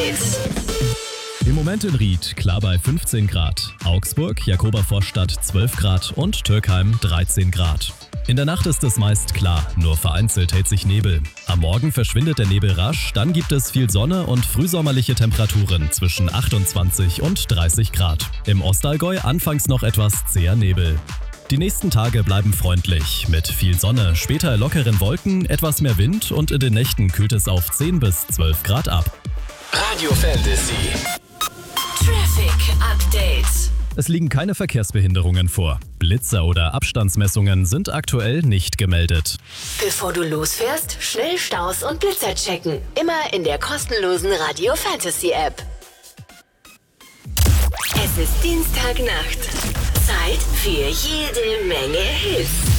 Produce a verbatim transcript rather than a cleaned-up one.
Update. Im Moment in Ried klar bei fünfzehn Grad, Augsburg, Jakobervorstadt zwölf Grad und Türkheim dreizehn Grad. In der Nacht ist es meist klar, nur vereinzelt hält sich Nebel. Am Morgen verschwindet der Nebel rasch, dann gibt es viel Sonne und frühsommerliche Temperaturen zwischen achtundzwanzig und dreißig Grad. Im Ostallgäu anfangs noch etwas zäher Nebel. Die nächsten Tage bleiben freundlich, mit viel Sonne, später lockeren Wolken, etwas mehr Wind und in den Nächten kühlt es auf zehn bis zwölf Grad ab. Radio Fantasy Traffic Update. Es liegen keine Verkehrsbehinderungen vor. Blitzer oder Abstandsmessungen sind aktuell nicht gemeldet. Bevor du losfährst, schnell Staus und Blitzer checken. Immer in der kostenlosen Radio Fantasy App. Es ist Dienstagnacht. Zeit für jede Menge Hits.